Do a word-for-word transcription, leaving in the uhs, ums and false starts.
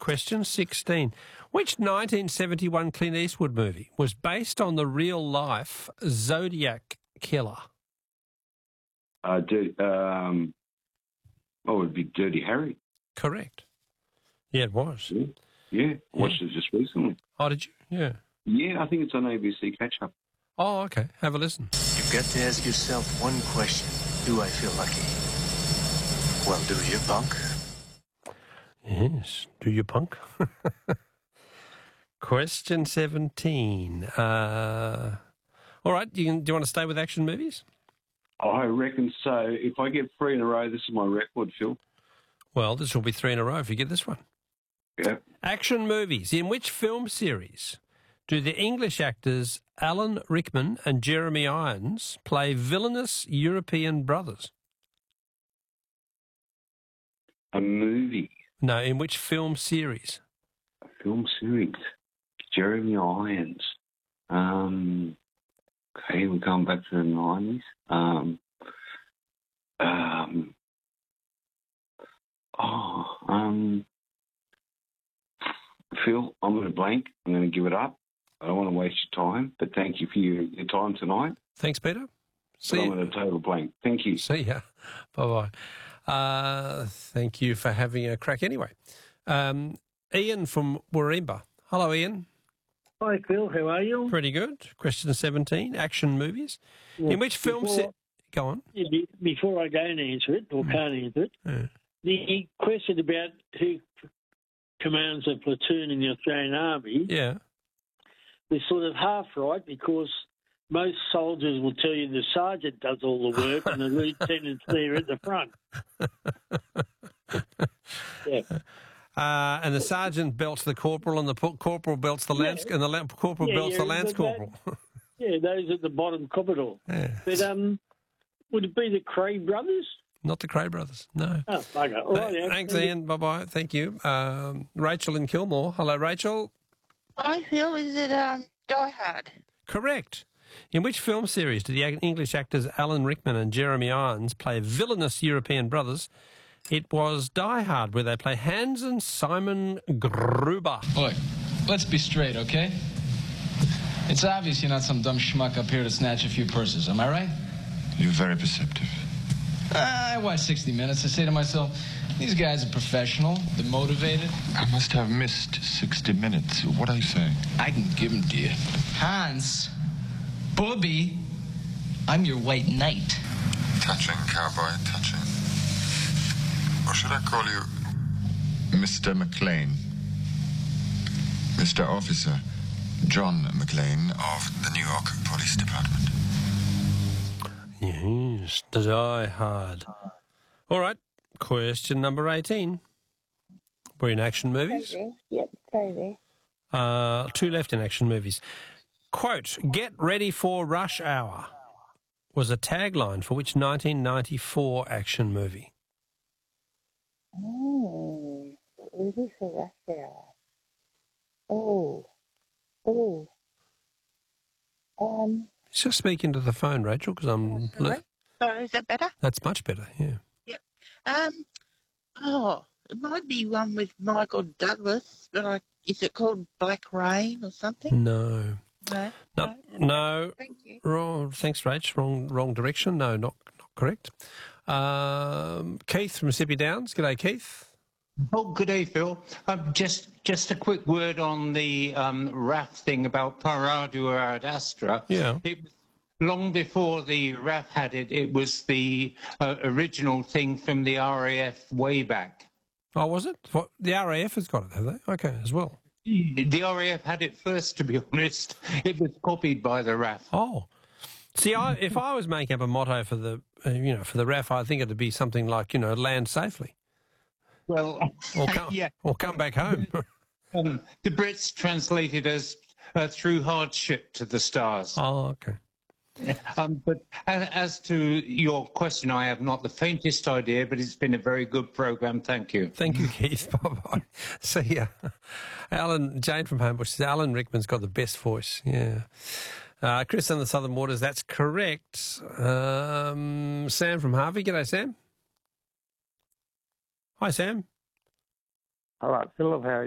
Question sixteen. Which nineteen seventy-one Clint Eastwood movie was based on the real-life Zodiac killer? Uh, do, um, oh, it would be Dirty Harry. Correct. Yeah, it was. Yeah, yeah. I watched it just recently. Oh, did you? Yeah. Yeah, I think it's on A B C Catch-Up. Oh, okay. Have a listen. You've got to ask yourself one question. Do I feel lucky? Well, do you, punk? Yes. Do you, punk? Question seventeen. Uh, all right. You can, do you want to stay with action movies? I reckon so. If I get three in a row, this is my record, Phil. Well, this will be three in a row if you get this one. Yeah. Action movies. In which film series do the English actors Alan Rickman and Jeremy Irons play villainous European brothers? A movie. No, in which film series? A film series. Jeremy Irons. Um, okay, we're going back to the nineties. Um, um, oh, um, Phil, I'm going to blank. I'm going to give it up. I don't want to waste your time, but thank you for your, your time tonight. Thanks, Peter. See but I'm you. going to total blank. Thank you. See ya. Bye-bye. Uh, thank you for having a crack anyway. Um, Ian from Warringah. Hello, Ian. Hi, Phil. How are you? Pretty good. Question seventeen, action movies. Well, in which film... before, Se- Go on. yeah, be- Before I go and answer it, or can't answer it, Yeah. the question about who commands a platoon in the Australian Army Yeah. is sort of half right, because most soldiers will tell you the sergeant does all the work and the lieutenant's there at the front. Yeah. Uh, and the sergeant belts the corporal, and the po- corporal belts the lance, Yeah. and the la- corporal Yeah, belts yeah, the lance but that- corporal. Yeah, those at the bottom corridor. Yeah. But um, would it be the Cray brothers? Not the Cray brothers, no. Oh, okay. All right, Th- yeah. Thanks, Ian. Bye-bye. Thank you. Um, Rachel in Kilmore. Hello, Rachel. I feel is it um Die Hard? Correct. In which film series do the Eng- English actors Alan Rickman and Jeremy Irons play villainous European brothers? It was Die Hard, where they play Hans and Simon Gruber. Look, let's be straight, okay? It's obvious you're not some dumb schmuck up here to snatch a few purses, am I right? You're very perceptive. Uh, I watch sixty minutes. I say to myself, these guys are professional. They're motivated. I must have missed sixty minutes. What are you saying? I can give them to you. Hans, Bobby, I'm your white knight. Touching, cowboy, touching. Or should I call you Mister McLean? Mister Officer John McLean of the New York Police Department. Yes, Die Hard. All right, question number eighteen. We're in action movies. Yep, crazy. Uh, two left in action movies. Quote, "Get ready for rush hour" was a tagline for which nineteen ninety-four action movie? Oh, ready for rush hour. Oh, oh. Um. Just speak into the phone, Rachel, because I'm... Sorry. Sorry, is that better? That's much better, yeah. Yep. Um. Oh, it might be one with Michael Douglas, but I, is it called Black Rain or something? No. No. No, no. Thank you. Wrong. Thanks, Rach. Wrong, wrong direction. No, not, not correct. Um, Keith from Mississippi Downs. G'day, Keith. Oh, good day, Phil. Um, just just a quick word on the um, R A F thing about Paradua ad Astra. Yeah. It was long before the R A F had it. It was the uh, original thing from the R A F way back. Oh, was it? What, the R A F has got it, have they? Okay, as well. The R A F had it first, to be honest. It was copied by the R A F. Oh. See, I, if I was making up a motto for the, uh, you know, for the R A F, I think it'd be something like, you know, land safely. Well, Or come, yeah. or come back home. Um, the Brits translated as uh, through hardship to the stars. Oh, okay. Um, but a- as to your question, I have not the faintest idea, but it's been a very good program. Thank you. Thank you, Keith. Bye-bye. See ya. Alan, Jane from Homebush says Alan Rickman's got the best voice. Yeah. Uh, Chris in the Southern Waters, that's correct. Um, Sam from Harvey. G'day, Sam. Hi, Sam. All right, Philip, how are you?